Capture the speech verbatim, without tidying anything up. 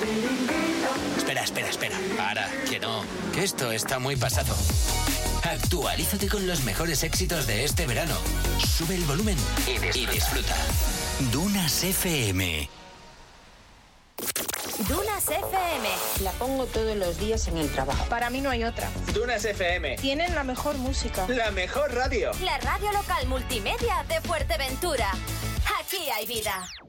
Espera, espera, espera. Para, que no. Que esto está muy pasado. Actualízate con los mejores éxitos de este verano. Sube el volumen y disfruta. Y disfruta. Dunas F M. Dunas F M. La pongo todos los días en el trabajo. Para mí no hay otra. Dunas F M. Tienen la mejor música. La mejor radio. La radio local multimedia de Fuerteventura. Aquí hay vida.